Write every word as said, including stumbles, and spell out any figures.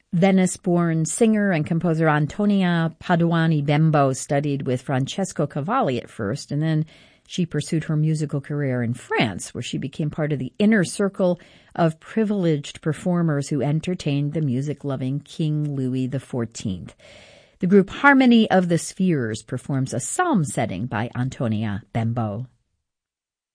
Venice-born singer and composer Antonia Paduani Bembo studied with Francesco Cavalli at first, and then she pursued her musical career in France, where she became part of the inner circle of privileged performers who entertained the music-loving King Louis the fourteenth. The group Harmony of the Spheres performs a psalm setting by Antonia Bembo.